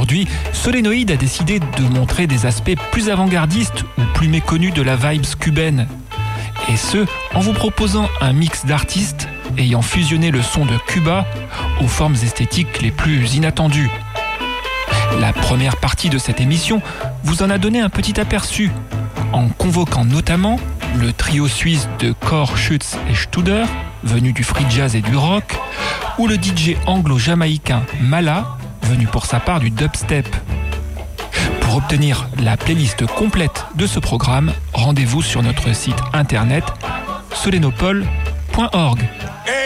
Aujourd'hui, Solénoïde a décidé de montrer des aspects plus avant-gardistes ou plus méconnus de la vibes cubaine. Et ce, en vous proposant un mix d'artistes ayant fusionné le son de Cuba aux formes esthétiques les plus inattendues. La première partie de cette émission vous en a donné un petit aperçu, en convoquant notamment le trio suisse de Cor, Schütz et Studer, venu du free jazz et du rock, ou le DJ anglo-jamaïcain Mala, venu pour sa part du dubstep. Pour obtenir la playlist complète de ce programme, rendez-vous sur notre site internet solenopole.org.